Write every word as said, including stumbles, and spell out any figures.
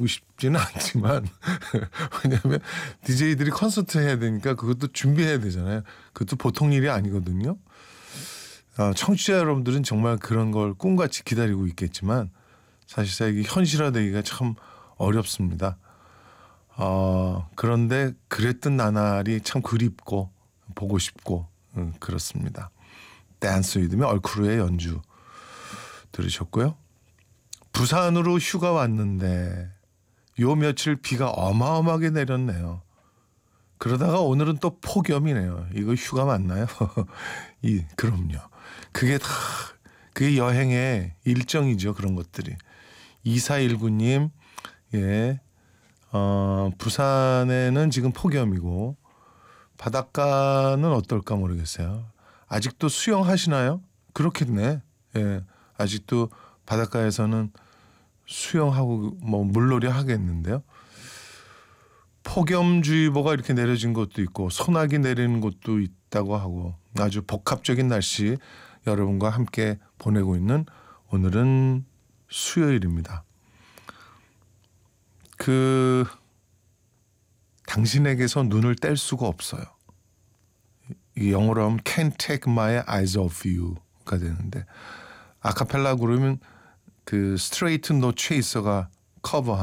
드리고 싶지는 않지만 왜냐하면 디제이들이 콘서트 해야 되니까 그것도 준비해야 되잖아요. 그것도 보통 일이 아니거든요. 어, 청취자 여러분들은 정말 그런 걸 꿈같이 기다리고 있겠지만 사실상 이게 현실화되기가 참 어렵습니다. 어, 그런데 그랬던 나날이 참 그립고 보고 싶고 음, 그렇습니다. 댄스 리듬의 얼크루의 연주 들으셨고요. 부산으로 휴가 왔는데 요 며칠 비가 어마어마하게 내렸네요. 그러다가 오늘은 또 폭염이네요. 이거 휴가 맞나요? 이 그럼요. 그게 다 그게 여행의 일정이죠. 그런 것들이. 이사일구 님 예, 어, 부산에는 지금 폭염이고 바닷가는 어떨까 모르겠어요. 아직도 수영하시나요? 그렇겠네. 예, 아직도 바닷가에서는 수영하고 뭐 물놀이 하겠는데요. 폭염주의보가 이렇게 내려진 곳도 있고 소나기 내리는 곳도 있다고 하고 아주 복합적인 날씨 여러분과 함께 보내고 있는 오늘은 수요일입니다. 그 당신에게서 눈을 뗄 수가 없어요. 이 영어로 하면 Can't take my eyes off you가 되는데 아카펠라 그룹은 그 스트레이트 노 체이서가 커버한